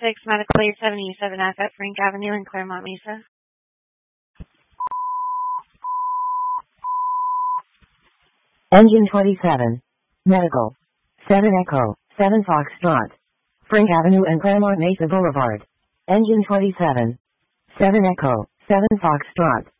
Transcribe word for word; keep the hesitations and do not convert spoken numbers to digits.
six Medical eight seventy-seven F at Frank Avenue in Claremont Mesa. Engine twenty-seven. Medical. seven Echo, seven Foxtrot. Frank Avenue and Claremont Mesa Boulevard. Engine twenty-seven. seven Echo, seven Foxtrot.